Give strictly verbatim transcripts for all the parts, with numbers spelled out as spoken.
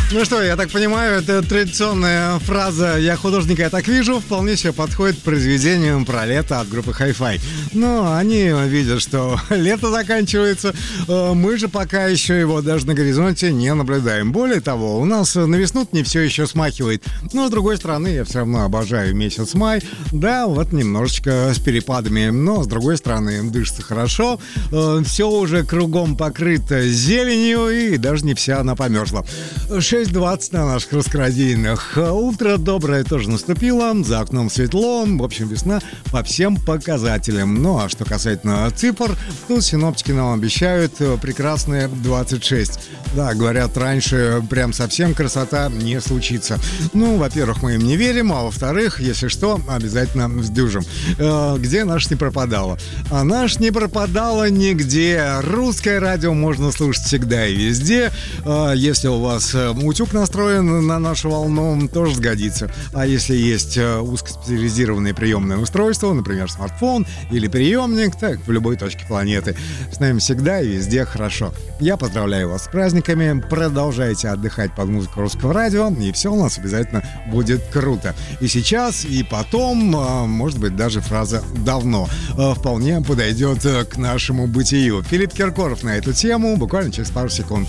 Ну что, я так понимаю, это традиционная фраза «я художник, я так вижу» вполне себе подходит к произведениям про лето от группы Hi-Fi. Но они видят, что лето заканчивается, мы же пока еще его даже на горизонте не наблюдаем. Более того, у нас на весну не все еще смахивает. Но, с другой стороны, я все равно обожаю месяц май. Да, вот немножечко с перепадами, но, с другой стороны, дышится хорошо. Все уже кругом покрыто зеленью, и даже не вся она померзла. шесть двадцать на наших раскрадийных. Утро доброе тоже наступило, за окном светло, в общем, весна по всем показателям. Ну, а что касательно цифр, тут синоптики нам обещают прекрасные двадцать шесть. Да, говорят, раньше прям совсем красота не случится. Ну, во-первых, мы им не верим, а во-вторых, если что, обязательно вздюжим. Э, где наш не пропадало? А наш не пропадало нигде. Русское радио можно слушать всегда и везде. Э, если у вас утюг настроен на нашу волну, тоже сгодится. А если есть узкоспециализированные приемные устройства, например, смартфон или приемник, так в любой точке планеты. С нами всегда и везде хорошо. Я поздравляю вас с праздниками. Продолжайте отдыхать под музыку русского радио, и все у нас обязательно будет круто. И сейчас, и потом, может быть, даже фраза «давно» вполне подойдет к нашему бытию. Филипп Киркоров на эту тему буквально через пару секунд.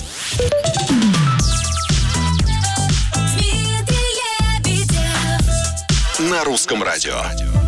На русском радио.